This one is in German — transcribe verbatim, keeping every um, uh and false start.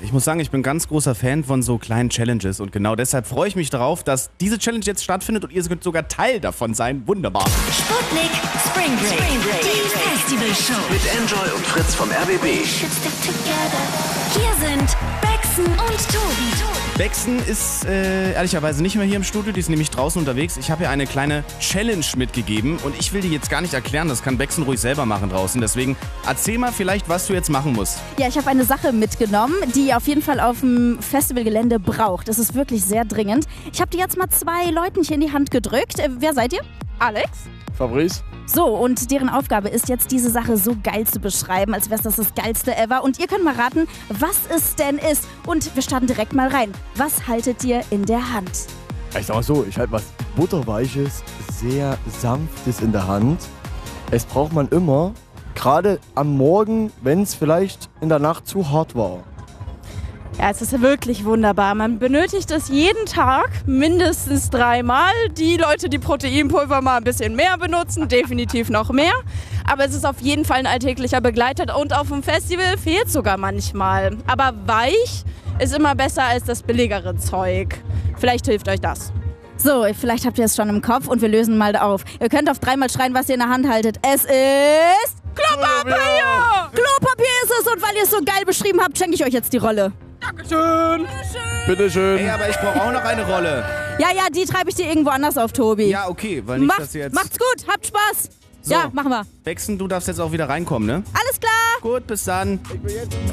Ich muss sagen, ich bin ein ganz großer Fan von so kleinen Challenges und genau deshalb freue ich mich darauf, dass diese Challenge jetzt stattfindet und ihr könnt sogar Teil davon sein. Wunderbar. Sputnik Spring Break, Spring Break. Die Festival-Show. Mit Enjoy und Fritz vom R B B. Hier sind Bexen und Tobi. Bexen ist äh, ehrlicherweise nicht mehr hier im Studio, die ist nämlich draußen unterwegs. Ich habe ihr eine kleine Challenge mitgegeben und ich will die jetzt gar nicht erklären, das kann Bexen ruhig selber machen draußen. Deswegen erzähl mal vielleicht, was du jetzt machen musst. Ja, ich habe eine Sache mitgenommen, die ihr auf jeden Fall auf dem Festivalgelände braucht. Das ist wirklich sehr dringend. Ich habe dir jetzt mal zwei Leuten hier in die Hand gedrückt. Äh, wer seid ihr? Alex? Fabrice? So, und deren Aufgabe ist jetzt, diese Sache so geil zu beschreiben, als wäre das das Geilste ever. Und ihr könnt mal raten, was es denn ist. Und wir starten direkt mal rein. Was haltet ihr in der Hand? Ich sag mal so, ich halte was Butterweiches, sehr Sanftes in der Hand. Es braucht man immer, gerade am Morgen, wenn es vielleicht in der Nacht zu hart war. Ja, es ist wirklich wunderbar. Man benötigt es jeden Tag mindestens dreimal. Die Leute, die Proteinpulver mal ein bisschen mehr benutzen, definitiv noch mehr. Aber es ist auf jeden Fall ein alltäglicher Begleiter und auf dem Festival fehlt sogar manchmal. Aber weich ist immer besser als das billigere Zeug. Vielleicht hilft euch das. So, vielleicht habt ihr es schon im Kopf und wir lösen mal auf. Ihr könnt auf dreimal schreien, was ihr in der Hand haltet. Es ist Klopapier! Klopapier ist es und weil ihr es so geil beschrieben habt, schenke ich euch jetzt die Rolle. Dankeschön! Bitteschön! Ey, aber ich brauche auch noch eine Rolle. Ja, ja, die treibe ich dir irgendwo anders auf, Tobi. Ja, okay, weil nicht, Macht, dass ihr jetzt... Macht's gut, habt Spaß. So. Ja, machen wir. Bexen, du darfst jetzt auch wieder reinkommen, ne? Alles klar. Gut, bis dann.